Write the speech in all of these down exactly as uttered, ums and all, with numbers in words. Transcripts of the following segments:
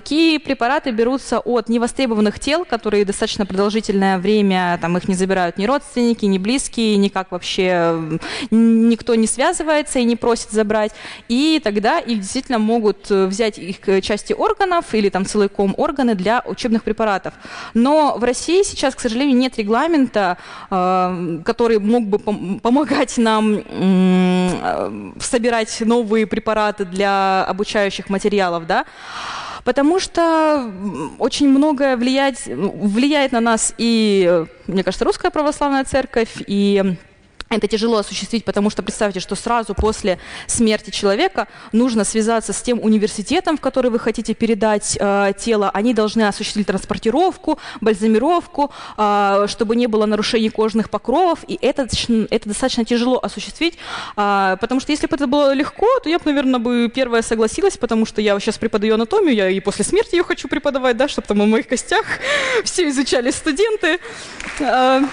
Такие препараты берутся от невостребованных тел, которые достаточно продолжительное время, там их не забирают ни родственники, ни близкие, никак вообще никто не связывается и не просит забрать. И тогда их действительно могут взять их части органов или там целиком органы для учебных препаратов. Но в России сейчас, к сожалению, нет регламента, который мог бы помогать нам собирать новые препараты для обучающих материалов, да? Потому что очень многое влияет, влияет на нас и, мне кажется, Русская Православная Церковь, и это тяжело осуществить, потому что представьте, что сразу после смерти человека нужно связаться с тем университетом, в который вы хотите передать э, тело. Они должны осуществить транспортировку, бальзамировку, э, чтобы не было нарушений кожных покровов. И это, это достаточно тяжело осуществить, э, потому что если бы это было легко, то я бы, наверное, бы первая согласилась, потому что я сейчас преподаю анатомию, я и после смерти ее хочу преподавать, да, чтобы там на моих костях все изучали студенты. Э,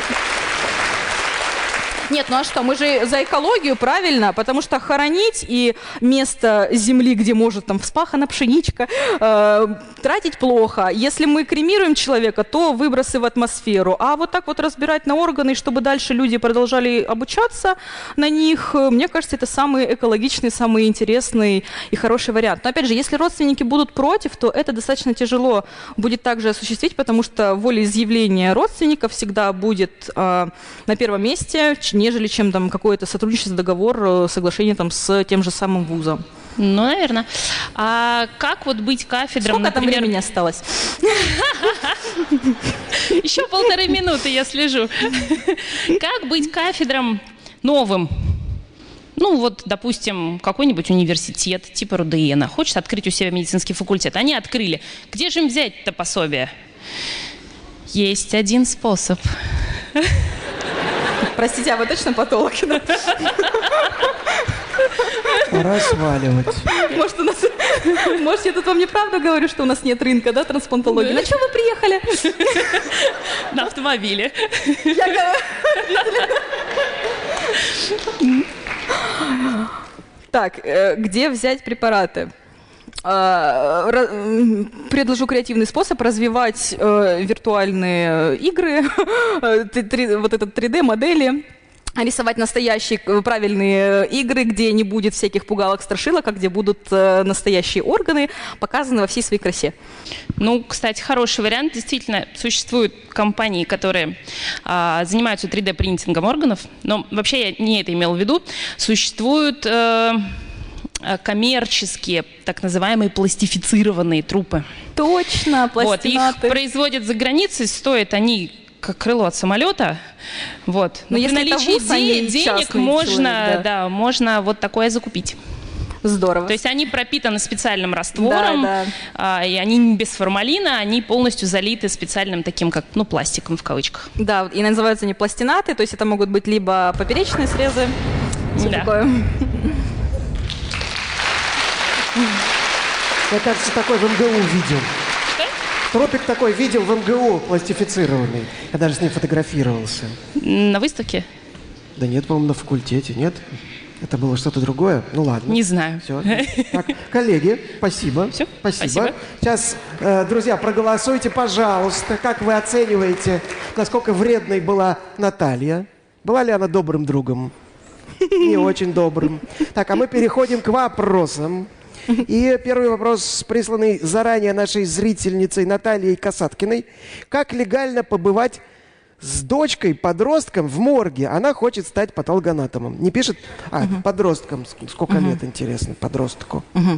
Нет, ну а что, мы же за экологию, правильно? Потому что хоронить и место земли, где может там вспахана пшеничка, э, тратить плохо. Если мы кремируем человека, то выбросы в атмосферу. А вот так вот разбирать на органы, чтобы дальше люди продолжали обучаться на них, мне кажется, это самый экологичный, самый интересный и хороший вариант. Но опять же, если родственники будут против, то это достаточно тяжело будет также осуществить, потому что волеизъявление родственников всегда будет э, на первом месте, нежели чем там какое-то сотрудничество, договор, соглашение там с тем же самым вузом. Ну, наверное. А как вот быть кафедром, Сколько например... там времени осталось? Еще полторы минуты я слежу. Как быть кафедром новым? Ну, вот, допустим, какой-нибудь университет типа РУДН хочет открыть у себя медицинский факультет. Они открыли. Где же им взять-то пособие? Есть один способ. Простите, а вы точно патолог? Пора сваливать. Может, у нас... Может, я тут вам неправду говорю, что у нас нет рынка, да, трансплантологии? На чем вы приехали? На автомобиле. Так, где взять препараты? Предложу креативный способ развивать э, виртуальные игры, вот этот три дэ-модели, рисовать настоящие правильные игры, где не будет всяких пугалок-страшилок, а где будут э, настоящие органы показаны во всей своей красе. Ну, кстати, хороший вариант. Действительно, существуют компании, которые а, занимаются три дэ-принтингом органов, но вообще я не это имела в виду. Существуют... Э, коммерческие, так называемые пластифицированные трупы. Точно, пластинаты. Вот, их производят за границей, стоят они как крыло от самолета. Вот. Но, Но при наличии де- денег можно, человек, да. Да, можно вот такое закупить. Здорово. То есть они пропитаны специальным раствором, да, да. А, и они без формалина, они полностью залиты специальным таким, как, ну, пластиком в кавычках. Да, и называются они пластинаты, то есть это могут быть либо поперечные срезы, все да. такое. Я, кажется, такой в эм гэ у видел. Что? Тропик такой видел в эм гэ у, пластифицированный. Я даже с ним фотографировался. На выставке? Да нет, по-моему, на факультете, нет? Это было что-то другое? Ну ладно. Не знаю. Все. Так, коллеги, спасибо. Все? Спасибо. Спасибо. Сейчас, э, друзья, проголосуйте, пожалуйста. Как вы оцениваете, насколько вредной была Наталья? Была ли она добрым другом? Не очень добрым. Так, а мы переходим к вопросам. И первый вопрос, присланный заранее нашей зрительницей Натальей Касаткиной. Как легально побывать с дочкой-подростком в морге? Она хочет стать патологоанатомом. Не пишет? А, угу. Подростком. Сколько угу. лет, интересно, подростку? Угу.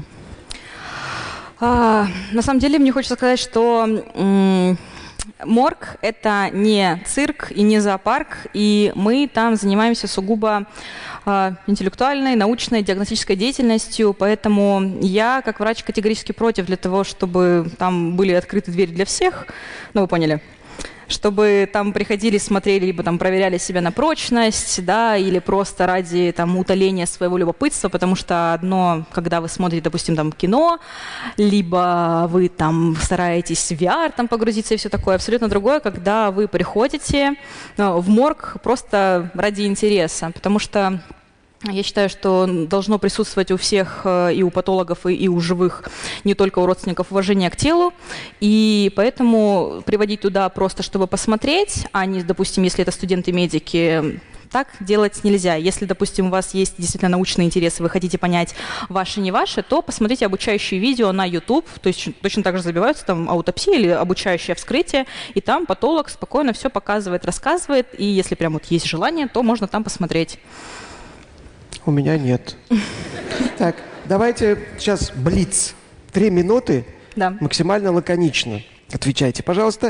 А, на самом деле, мне хочется сказать, что... М- Морг – это не цирк и не зоопарк, и мы там занимаемся сугубо э, интеллектуальной, научной, диагностической деятельностью, поэтому я, как врач, категорически против для того, чтобы там были открыты двери для всех, ну, вы поняли, чтобы там приходили, смотрели, либо там проверяли себя на прочность, да, или просто ради там утоления своего любопытства, потому что одно, когда вы смотрите, допустим, там кино, либо вы там стараетесь в ви ар там погрузиться и все такое, абсолютно другое, когда вы приходите в морг просто ради интереса, потому что Я считаю, что должно присутствовать у всех, э, и у патологов, и, и у живых, не только у родственников, уважение к телу. И поэтому приводить туда просто, чтобы посмотреть, а не, допустим, если это студенты-медики, так делать нельзя. Если, допустим, у вас есть действительно научные интересы, вы хотите понять, ваше, не ваше, то посмотрите обучающие видео на YouTube, то есть точно так же забиваются там аутопсия или обучающее вскрытие, и там патолог спокойно все показывает, рассказывает, и если прям вот есть желание, то можно там посмотреть. У меня нет. Так, давайте сейчас блиц. Три минуты. Да. Максимально лаконично. Отвечайте, пожалуйста.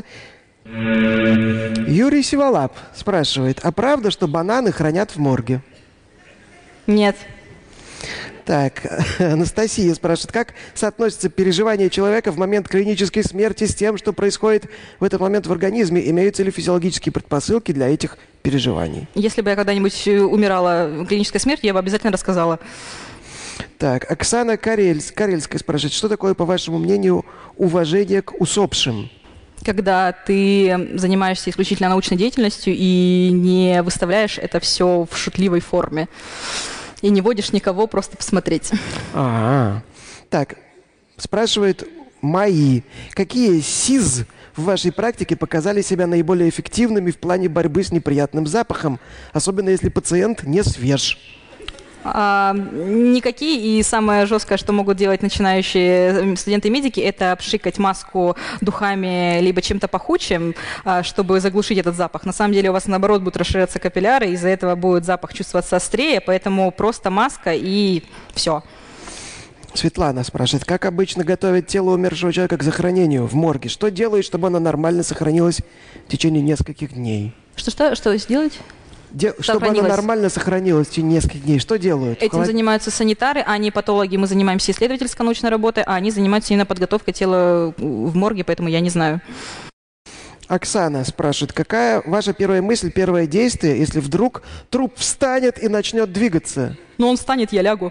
Юрий Сиволап спрашивает, а правда, что бананы хранят в морге? Нет. Так, Анастасия спрашивает, как соотносится переживание человека в момент клинической смерти с тем, что происходит в этот момент в организме? Имеются ли физиологические предпосылки для этих переживаний? Если бы я когда-нибудь умирала клинической смертью, я бы обязательно рассказала. Так, Оксана Карельс, Карельская спрашивает, что такое, по вашему мнению, уважение к усопшим? Когда ты занимаешься исключительно научной деятельностью и не выставляешь это все в шутливой форме. И не водишь никого просто посмотреть. А, так, спрашивает Маи, какие СИЗ в вашей практике показали себя наиболее эффективными в плане борьбы с неприятным запахом, особенно если пациент не свеж? А, никакие. И самое жесткое, что могут делать начинающие студенты-медики, это обшикать маску духами либо чем-то пахучим, чтобы заглушить этот запах. На самом деле у вас, наоборот, будут расширяться капилляры, из-за этого будет запах чувствоваться острее, поэтому просто маска и все. Светлана спрашивает, как обычно готовят тело умершего человека к захоронению в морге? Что делают, чтобы оно нормально сохранилось в течение нескольких дней? Что-что? Что сделать? Де- чтобы оно нормально сохранилось в течение нескольких дней. Что делают? Этим Холод... занимаются санитары, а не патологи. Мы занимаемся исследовательской научной работой, а они занимаются именно подготовкой тела в морге, поэтому я не знаю. Оксана спрашивает, какая ваша первая мысль, первое действие, если вдруг труп встанет и начнет двигаться? Ну, он встанет, я лягу.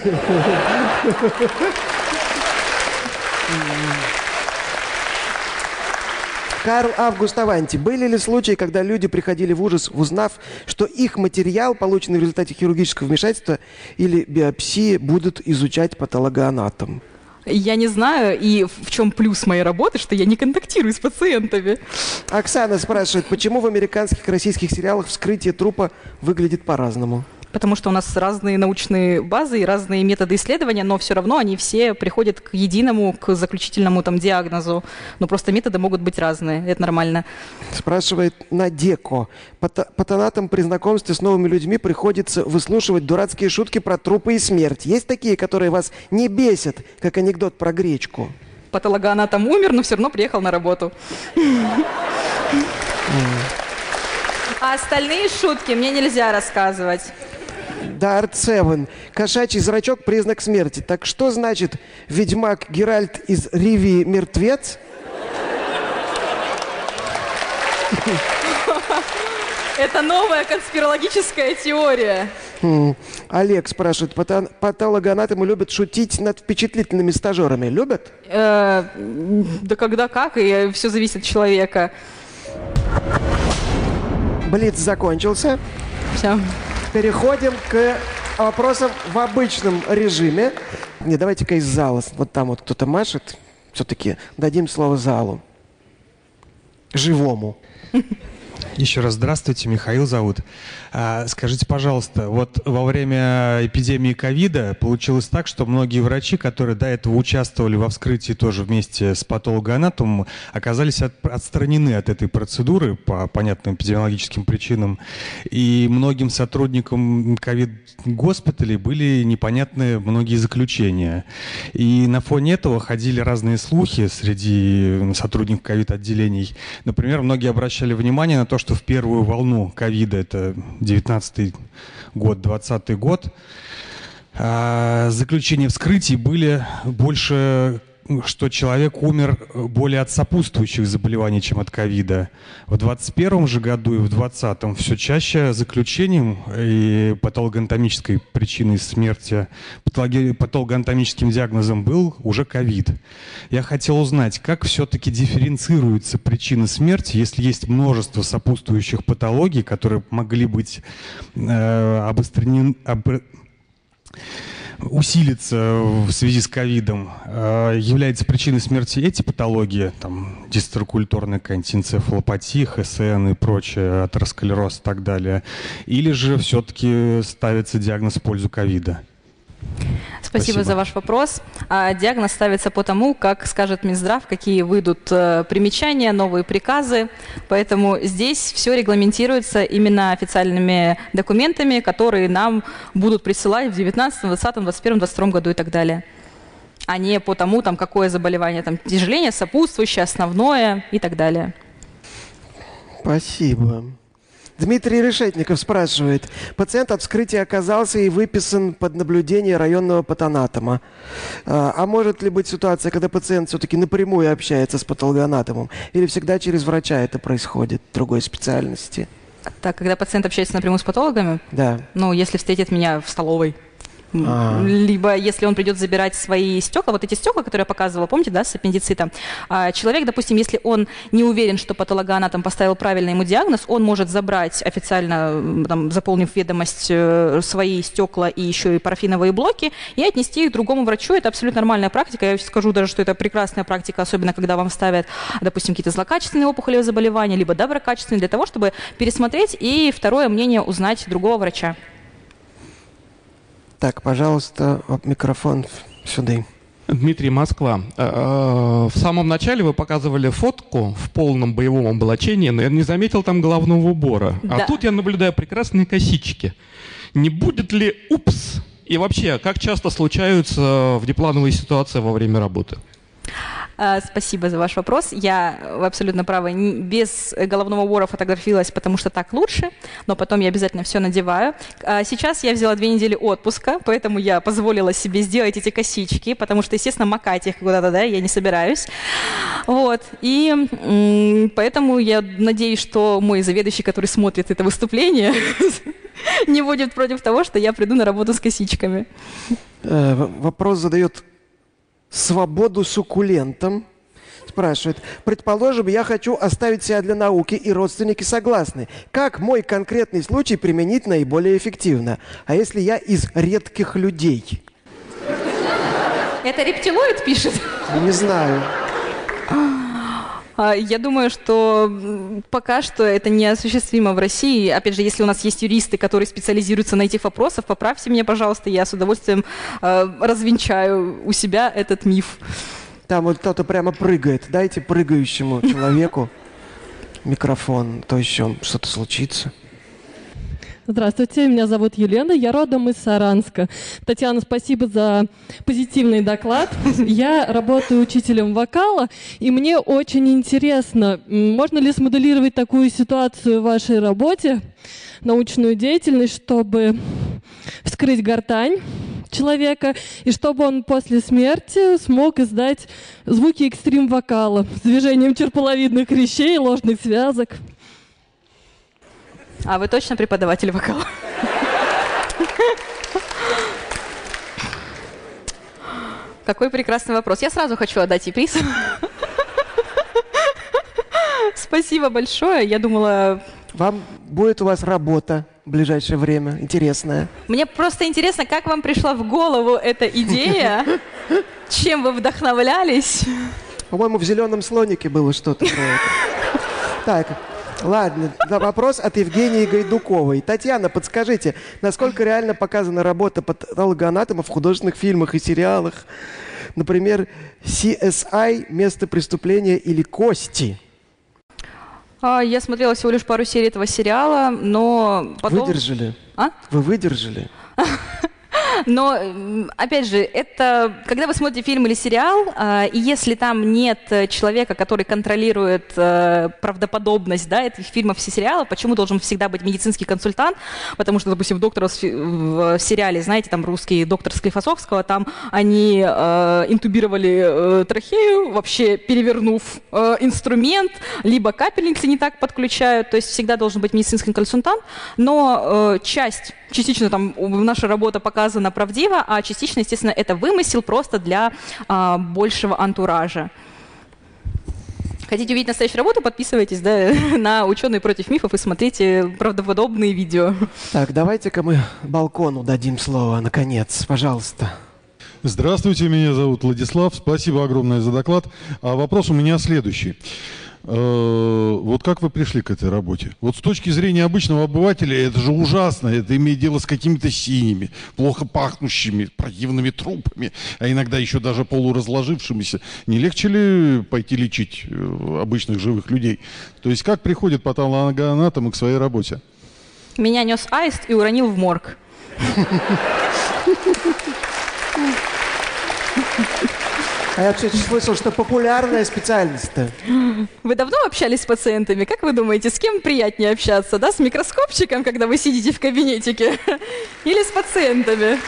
Карл Август Аванти. Были ли случаи, когда люди приходили в ужас, узнав, что их материал, полученный в результате хирургического вмешательства или биопсии, будут изучать патологоанатом? Я не знаю, и в чем плюс моей работы, что я не контактирую с пациентами. Оксана спрашивает, почему в американских и российских сериалах вскрытие трупа выглядит по-разному? Потому что у нас разные научные базы и разные методы исследования, но все равно они все приходят к единому, к заключительному там диагнозу. Но просто методы могут быть разные, это нормально. Спрашивает Надеко. Патонатам при знакомстве с новыми людьми приходится выслушивать дурацкие шутки про трупы и смерть. Есть такие, которые вас не бесят, как анекдот про гречку? Патологоанатом умер, но все равно приехал на работу. А остальные шутки мне нельзя рассказывать. Дарт Севен. Кошачий зрачок – признак смерти. Так что значит ведьмак Геральт из Ривии мертвец? Это новая конспирологическая теория. Хм. Олег спрашивает, пато- патологоанатомы любят шутить над впечатлительными стажерами. Любят? Э, да когда как, и все зависит от человека. Блиц закончился. Все. Переходим к вопросам в обычном режиме. Не, давайте-ка из зала. Вот там вот кто-то машет. Все-таки дадим слово залу. Живому. Еще раз здравствуйте, Михаил зовут. А, скажите, пожалуйста, вот во время эпидемии ковида получилось так, что многие врачи, которые до этого участвовали во вскрытии тоже вместе с патологоанатомом, оказались от, отстранены от этой процедуры по понятным эпидемиологическим причинам. И многим сотрудникам ковид-госпиталей были непонятны многие заключения. И на фоне этого ходили разные слухи среди сотрудников ковид-отделений. Например, многие обращали внимание на то, что в первую волну ковида, это девятнадцатый год, двадцатый год, заключения вскрытий были больше что человек умер более от сопутствующих заболеваний, чем от ковида. В двадцать первом же году и в двадцатом все чаще заключением и патологоанатомической причиной смерти, патологи- патологоанатомическим диагнозом был уже ковид. Я хотел узнать, как все-таки дифференцируются причины смерти, если есть множество сопутствующих патологий, которые могли быть э, обострены, об- усилиться в связи с ковидом. Э, является причиной смерти эти патологии, там, дистрокультурная какая-нибудь энцефалопатия, ХСН и прочее, атеросклероз и так далее, или же все-таки ставится диагноз в пользу ковида? Спасибо, Спасибо. за ваш вопрос. А, диагноз ставится по тому, как скажет Минздрав, какие выйдут э, примечания, новые приказы. Поэтому здесь все регламентируется именно официальными документами, которые нам будут присылать в девятнадцатом, двадцатом, двадцать первом, двадцать втором году и так далее. А не по тому, там, какое заболевание, там, тяжеление, сопутствующее, основное и так далее. Спасибо. Дмитрий Решетников спрашивает. Пациент от вскрытия оказался и выписан под наблюдение районного патанатома. А, а может ли быть ситуация, когда пациент все-таки напрямую общается с патологоанатомом? Или всегда через врача это происходит, другой специальности? Так, когда пациент общается напрямую с патологами, Да. ну, если встретит меня в столовой, м, А. либо если он придет забирать свои стекла, вот эти стекла, которые я показывала, помните, да, с аппендицитом, а, человек, допустим, если он не уверен, что патологоанатом поставил правильный ему диагноз, он может забрать официально, м, там, заполнив ведомость, э, свои стекла и еще и парафиновые блоки, и отнести их другому врачу. Это абсолютно нормальная практика. Я скажу даже, что это прекрасная практика, особенно когда вам ставят, допустим, какие-то злокачественные опухолевые заболевания, либо доброкачественные, для того, чтобы пересмотреть и второе мнение узнать другого врача. Так, пожалуйста, вот микрофон сюда. Дмитрий, Москва. Э, В самом начале вы показывали фотку в полном боевом облачении, но я не заметил там головного убора. Да. А тут я наблюдаю прекрасные косички. Не будет ли упс? И вообще, как часто случаются внеплановые ситуации во время работы? А, Спасибо за ваш вопрос. Я, вы абсолютно правы, не- без головного убора фотографировалась, потому что так лучше, но потом я обязательно все надеваю. А Сейчас я взяла две недели отпуска, поэтому я позволила себе сделать эти косички, потому что, естественно, макать их куда-то, да, я не собираюсь. Вот. И м, поэтому я надеюсь, что мой заведующий, который смотрит это выступление, не будет против того, что я приду на работу с косичками. Э, в- Вопрос задает свободу суккулентам. Спрашивает. Предположим, я хочу оставить себя для науки, и родственники согласны. Как мой конкретный случай применить наиболее эффективно? А если я из редких людей? Это рептилоид пишет? Не знаю. А, Я думаю, что м, пока что это неосуществимо в России. Опять же, если у нас есть юристы, которые специализируются на этих вопросах, поправьте меня, пожалуйста, я с удовольствием э, развенчаю у себя этот миф. Там вот кто-то прямо прыгает. Дайте прыгающему человеку микрофон, то еще что-то случится. Здравствуйте, меня зовут Елена, я родом из Саранска. Татьяна, спасибо за позитивный доклад. Я работаю учителем вокала, и мне очень интересно, м, можно ли смоделировать такую ситуацию в вашей работе, научную деятельность, чтобы вскрыть гортань человека, и чтобы он после смерти смог издать звуки экстрим-вокала с движением черполовидных хрящей и ложных связок. А вы точно преподаватель вокала? Какой прекрасный вопрос. Я сразу хочу отдать ей приз. Спасибо большое. Я думала... Вам будет у вас работа в ближайшее время интересная. Мне просто интересно, как вам пришла в голову эта идея? Чем вы вдохновлялись? По-моему, в «Зеленом слонике» было что-то про это. Так, ладно. Да, вопрос от Евгении Гайдуковой. Татьяна, подскажите, насколько реально показана работа патологоанатома в художественных фильмах и сериалах? Например, си эс ай «Место преступления» или «Кости». А, Я смотрела всего лишь пару серий этого сериала, но потом... Выдержали? А? Вы выдержали? Но, м, опять же, это, когда вы смотрите фильм или сериал, э, и если там нет э, человека, который контролирует э, правдоподобность, да, этих фильмов и сериалов, почему должен всегда быть медицинский консультант? Потому что, допустим, в «Доктора» в, в сериале, знаете, там русский доктор Склифосовского, там они э, интубировали э, трахею, вообще перевернув э, инструмент, либо капельницы не так подключают, то есть всегда должен быть медицинский консультант, но э, часть, частично там наша работа показана правдиво, а частично, естественно, это вымысел просто для э, большего антуража. Хотите увидеть настоящую работу, подписывайтесь, да, на «Ученые против мифов» и смотрите правдоподобные видео. Так, давайте-ка мы балкону дадим слово, наконец, пожалуйста. Здравствуйте, меня зовут Владислав. Спасибо огромное за доклад. А вопрос у меня следующий. Э, Вот как вы пришли к этой работе? Вот с точки зрения обычного обывателя, это же ужасно. Это имеет дело с какими-то синими, плохо пахнущими, противными трупами, а иногда еще даже полуразложившимися. Не легче ли пойти лечить э, обычных живых людей? То есть как приходят патологоанатомы к своей работе? Меня нес аист и уронил в морг. А я вообще слышал, что популярная специальность-то. Вы давно общались с пациентами? Как вы думаете, с кем приятнее общаться? Да, с микроскопчиком, когда вы сидите в кабинетике? Или с пациентами?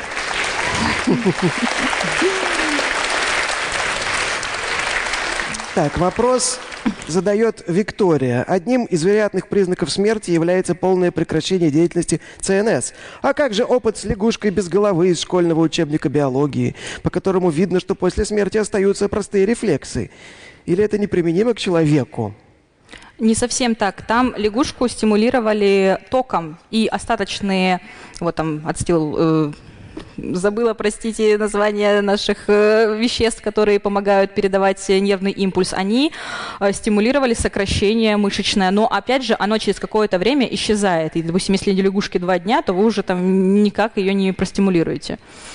Так, вопрос задает Виктория. Одним из вероятных признаков смерти является полное прекращение деятельности ЦНС. А как же опыт с лягушкой без головы из школьного учебника биологии, по которому видно, что после смерти остаются простые рефлексы? Или это неприменимо к человеку? Не совсем так. Там лягушку стимулировали током, и остаточные, вот там отстил, э, забыла, простите, название наших э, веществ, которые помогают передавать нервный импульс, они э, стимулировали сокращение мышечное, но опять же оно через какое-то время исчезает. И, допустим, если лягушке два дня, то вы уже там никак ее не простимулируете.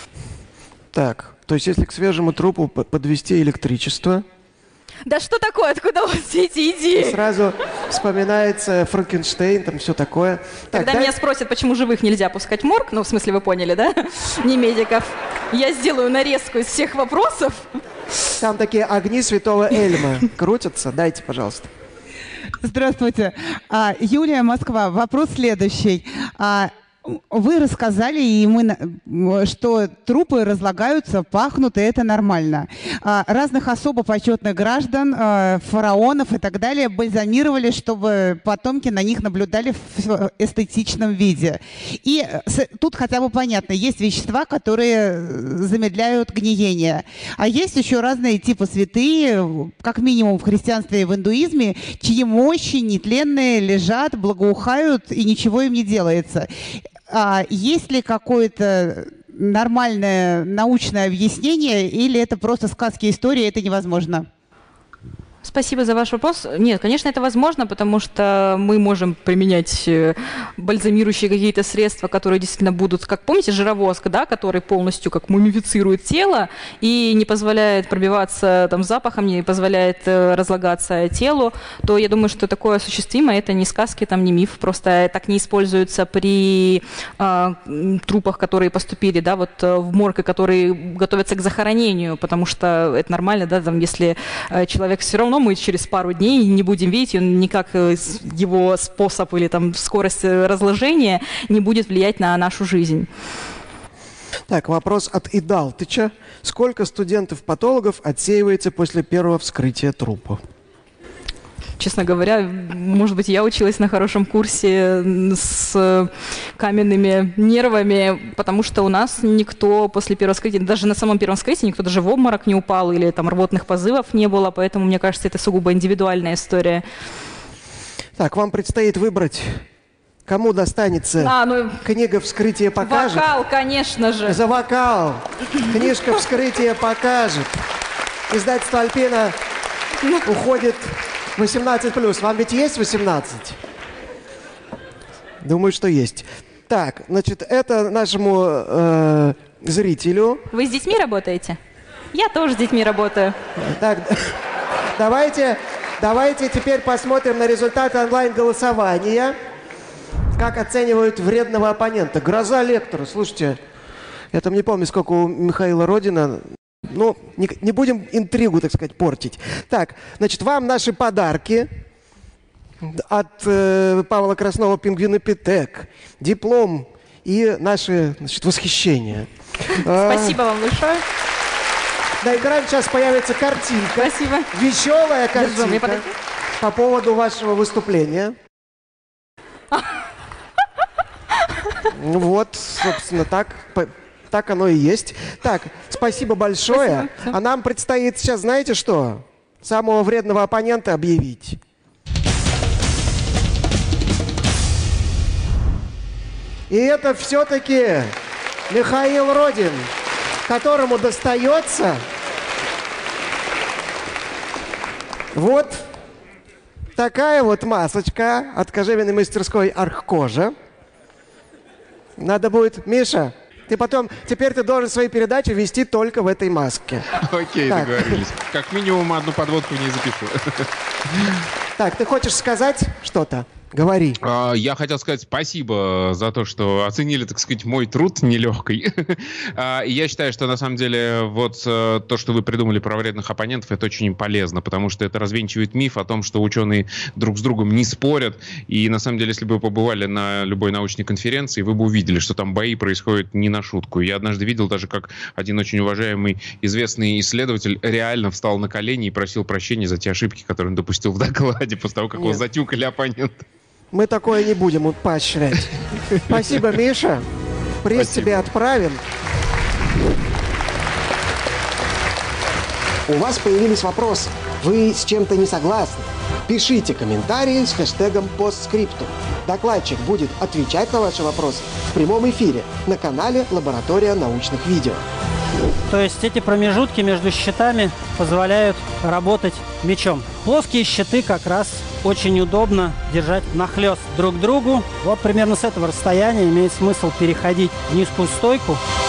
Так, то есть если к свежему трупу п- подвести электричество, Да что такое? Откуда у вас все эти идеи? сразу вспоминается Франкенштейн, там все такое. Так, Когда дай- меня спросят, почему живых нельзя пускать в морг, ну, в смысле, вы поняли, да? Не медиков. Я сделаю нарезку из всех вопросов. Там такие огни святого Эльма крутятся. Дайте, пожалуйста. Здравствуйте. А, Юлия, Москва. Вопрос следующий. А, Вы рассказали, и мы, на- что трупы разлагаются, пахнут, и это нормально. А, Разных особо почетных граждан, а, фараонов и так далее бальзамировали, чтобы потомки на них наблюдали в эстетичном виде. И с- тут хотя бы понятно, есть вещества, которые замедляют гниение. А есть еще разные типы святые, как минимум в христианстве и в индуизме, чьи мощи нетленные лежат, благоухают, и ничего им не делается. А есть ли какое-то нормальное научное объяснение, или это просто сказки, истории, это невозможно? Спасибо за ваш вопрос. Нет, конечно, это возможно, потому что мы можем применять э, бальзамирующие какие-то средства, которые действительно будут, как помните, жировозг, да, который полностью как мумифицирует тело и не позволяет пробиваться там запахом, не позволяет э, разлагаться телу, то я думаю, что такое осуществимо. Это не сказки, там не миф, просто так не используется при э, м, трупах, которые поступили, да, вот э, в морг, и которые готовятся к захоронению, потому что это нормально, да, там, если э, человек все равно мы через пару дней не будем видеть, и он никак э, с- его способ или там скорость э, разложения не будет влиять на нашу жизнь. Так, вопрос от Идалтыча. Сколько студентов-патологов отсеивается после первого вскрытия трупа? Честно говоря, может быть, я училась на хорошем курсе с э, каменными нервами, потому что у нас никто после первого вскрытия, даже на самом первом вскрытии никто даже в обморок не упал или там рвотных позывов не было, поэтому, мне кажется, это сугубо индивидуальная история. Так, вам предстоит выбрать, кому достанется А, ну, книга «Вскрытие покажет». вокал, конечно же. За вокал. Книжка «Вскрытие покажет». Издательство «Альпина» уходит восемнадцать плюс. Вам ведь есть восемнадцать? Думаю, что есть. Так, значит, это нашему э, зрителю. Вы с детьми работаете? Я тоже с детьми работаю. Так, давайте, давайте теперь посмотрим на результаты онлайн-голосования. Как оценивают вредного оппонента. Гроза лектора. Слушайте, Я там не помню, сколько у Михаила Родина. Ну, не, не будем интригу, так сказать, портить. Так, значит, вам наши подарки от э, Павла Краснова «Пингвинопитек», диплом и наши, значит, восхищения. Спасибо вам большое. На экране сейчас появится картинка. Спасибо. Веселая Держу, мне картинка подойти? по поводу вашего выступления. Ну вот, собственно, так, по- так оно и есть. Так, спасибо большое. Спасибо. А нам предстоит сейчас, знаете что? Самого вредного оппонента объявить. И это все-таки Михаил Родин, которому достается вот такая вот масочка от кожевенной мастерской «Архкожа». Надо будет, Миша, ты потом, теперь ты должен свои передачи вести только в этой маске. Окей, Так. договорились. Как минимум одну подводку не запишу. Так, ты хочешь сказать что-то? Говори. А, Я хотел сказать спасибо за то, что оценили, так сказать, мой труд нелегкий. А, и Я считаю, что на самом деле вот э, то, что вы придумали про вредных оппонентов, это очень полезно, потому что это развенчивает миф о том, что ученые друг с другом не спорят. И на самом деле, если бы вы побывали на любой научной конференции, вы бы увидели, что там бои происходят не на шутку. Я однажды видел даже, как один очень уважаемый известный исследователь реально встал на колени и просил прощения за те ошибки, которые он допустил в докладе после того, как его Нет. затюкали оппоненты. Мы такое не будем поощрять. Спасибо, Миша. Приз Спасибо. тебе отправим. У вас появились вопросы. Вы с чем-то не согласны? Пишите комментарии с хэштегом постскриптум. Докладчик будет отвечать на ваши вопросы в прямом эфире на канале «Лаборатория научных видео». То есть эти промежутки между щитами позволяют работать мячом. Плоские щиты как раз очень удобно держать нахлёст друг к другу. Вот примерно с этого расстояния имеет смысл переходить в низкую стойку